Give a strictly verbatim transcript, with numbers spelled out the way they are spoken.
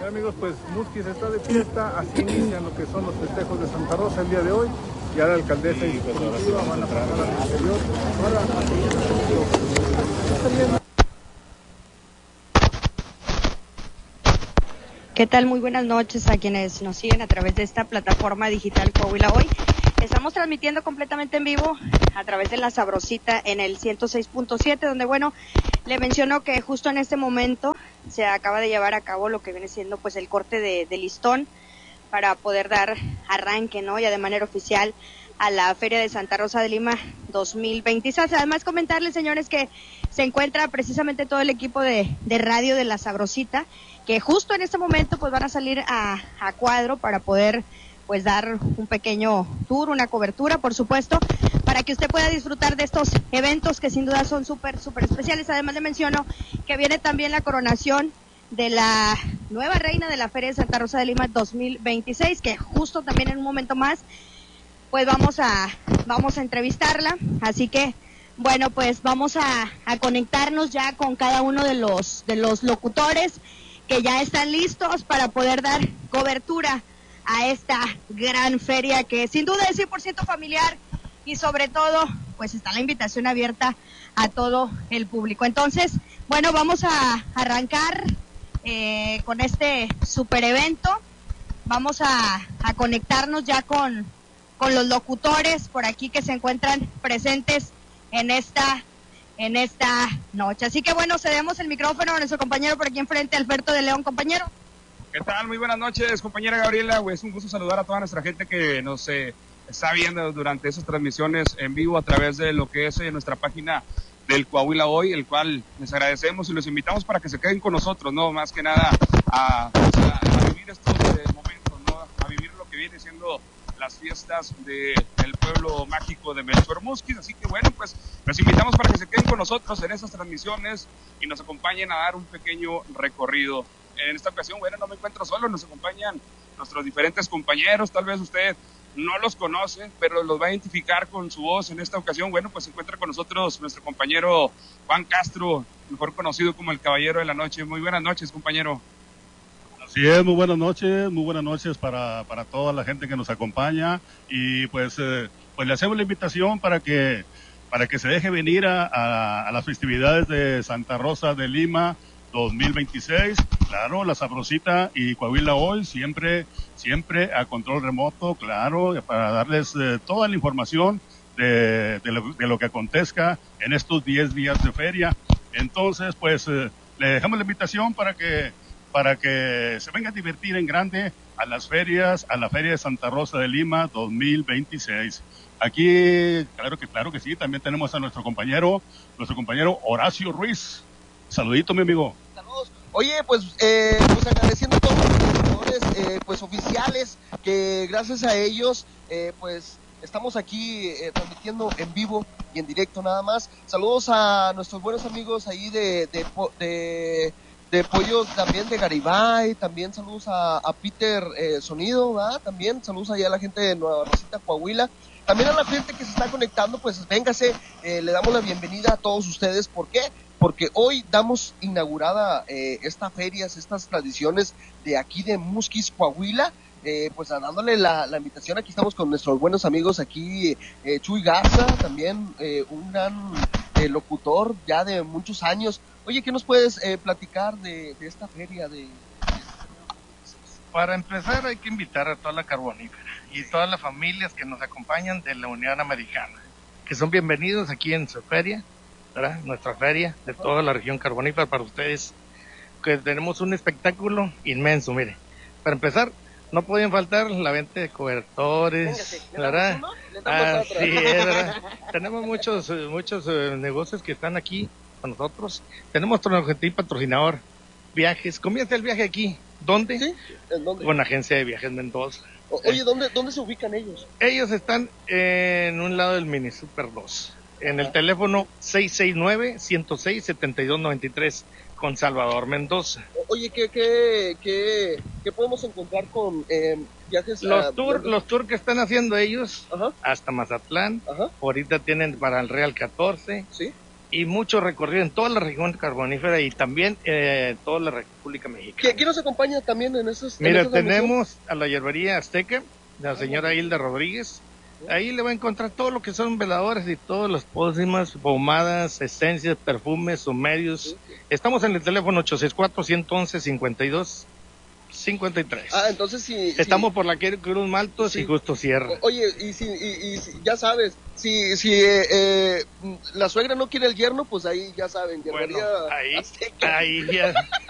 Sí, amigos, pues Musquis está de fiesta, así inician lo que son los festejos de Santa Rosa el día de hoy. Ya la alcaldesa y su comitiva van a pasar al exterior para ¿Qué tal? Muy buenas noches a quienes nos siguen a través de esta plataforma digital Coahuila Hoy. Estamos transmitiendo completamente en vivo a través de La Sabrosita en el ciento seis punto siete, donde, bueno, le menciono que justo en este momento se acaba de llevar a cabo lo que viene siendo pues el corte de, de listón para poder dar arranque, ¿no? Ya de manera oficial a la Feria de Santa Rosa de Lima dos mil veintiséis. Además, comentarles, señores, que se encuentra precisamente todo el equipo de, de radio de La Sabrosita, que justo en este momento pues van a salir a, a cuadro para poder pues dar un pequeño tour, una cobertura, por supuesto, para que usted pueda disfrutar de estos eventos que sin duda son súper, súper especiales. Además le menciono que viene también la coronación de la nueva reina de la Feria de Santa Rosa de Lima dos mil veintiséis, que justo también en un momento más pues vamos a vamos a entrevistarla, así que bueno, pues vamos a, a conectarnos ya con cada uno de los de los locutores que ya están listos para poder dar cobertura a esta gran feria que sin duda es cien por ciento familiar y sobre todo pues está la invitación abierta a todo el público. Entonces, bueno, vamos a arrancar eh, con este super evento. Vamos a, a conectarnos ya con, con los locutores por aquí que se encuentran presentes en esta en esta noche. Así que bueno, cedemos el micrófono a nuestro compañero por aquí enfrente, Alberto de León. Compañero. ¿Qué tal? Muy buenas noches, compañera Gabriela. Es un gusto saludar a toda nuestra gente que nos eh, está viendo durante esas transmisiones en vivo a través de lo que es eh, nuestra página del Coahuila Hoy, el cual les agradecemos y los invitamos para que se queden con nosotros, ¿no? Más que nada a, a, a vivir estos eh, momentos, ¿no? A vivir lo que viene siendo las fiestas de, del pueblo mágico de Melchor Musquis. Así que bueno, pues los invitamos para que se queden con nosotros en esas transmisiones y nos acompañen a dar un pequeño recorrido. En esta ocasión, bueno, no me encuentro solo, nos acompañan nuestros diferentes compañeros. Tal vez usted no los conoce, pero los va a identificar con su voz. En esta ocasión, bueno, pues se encuentra con nosotros nuestro compañero Juan Castro, mejor conocido como el Caballero de la Noche. Muy buenas noches, compañero. Así es, muy buenas noches, muy buenas noches para, para toda la gente que nos acompaña y pues, eh, pues le hacemos la invitación para que, para que se deje venir a, a, a las festividades de Santa Rosa de Lima dos mil veintiséis, claro, La Sabrosita y Coahuila Hoy, siempre, siempre a control remoto, claro, para darles eh, toda la información de, de, lo, de lo que acontezca en estos diez días de feria. Entonces, pues, eh, le dejamos la invitación para que para que se venga a divertir en grande a las ferias, a la Feria de Santa Rosa de Lima dos mil veintiséis. Aquí, claro que claro que sí, también tenemos a nuestro compañero, nuestro compañero Horacio Ruiz. Saludito, mi amigo. Saludos. Oye, pues, eh, pues agradeciendo a todos los organizadores, eh, pues oficiales, que gracias a ellos, eh, pues estamos aquí eh, transmitiendo en vivo y en directo nada más. Saludos a nuestros buenos amigos ahí de, de, de de Pollo, también de Garibay, también saludos a, a Peter eh, Sonido, ¿verdad? También saludos allá a la gente de Nueva Rosita, Coahuila. También a la gente que se está conectando, pues véngase, eh, le damos la bienvenida a todos ustedes. ¿Por qué? Porque hoy damos inaugurada eh, estas ferias, estas tradiciones de aquí de Musquis, Coahuila. Eh, pues dándole la, la invitación. Aquí estamos con nuestros buenos amigos aquí, eh, Chuy Garza, también eh, un gran eh, locutor ya de muchos años. Oye, ¿qué nos puedes eh, platicar de, de esta feria? De, de... Para empezar hay que invitar a toda la carbonífera y todas las familias que nos acompañan de la Unión Americana, que son bienvenidos aquí en su feria, ¿verdad? Nuestra feria de toda la región carbonífera para ustedes, que tenemos un espectáculo inmenso, mire. Para empezar, no podían faltar la venta de cobertores, Véngase, ¿verdad? Ah, sí, es, ¿verdad? Tenemos muchos muchos eh, negocios que están aquí con nosotros. Tenemos otro objetivo patrocinador, viajes. Comienza el viaje aquí. ¿Dónde? ¿Sí? ¿En dónde? Con la agencia de viajes Mendoza. O, oye, ¿dónde, ¿dónde se ubican ellos? Ellos están en un lado del Mini Super dos, en el teléfono seis seis nueve, uno cero seis, siete dos nueve tres, con Salvador Mendoza. Oye, ¿qué, qué, qué, qué podemos encontrar con eh, viajes? Los a, tours los tour que están haciendo ellos, Ajá. hasta Mazatlán. Ajá. Ahorita tienen para el Real catorce. Sí. y mucho recorrido en toda la región carbonífera y también eh, toda la República Mexicana. ¿Quién nos acompaña también en esos? Mira, en tenemos a la hierbería Azteca, la señora Hilda Rodríguez. Ahí le va a encontrar todo lo que son veladores y todas las pócimas, pomadas, esencias, perfumes, sumerios. Estamos en el teléfono ocho seis cuatro, uno uno uno, cinco dos cinco tres. Ah, entonces sí. Estamos sí. por la Cruz Maltos sí. y Justo Sierra. O, oye, y si, y, y si, ya sabes, si, si eh, eh, la suegra no quiere el yerno, pues ahí ya saben, bueno, ahí, Azteca. ahí ya,